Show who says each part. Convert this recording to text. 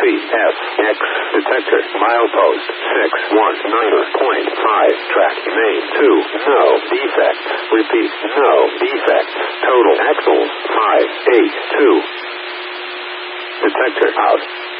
Speaker 1: CF, X, detector, milepost, 619.5, track, main, 2, no defects, repeat, no defects, total axles, 582, detector out.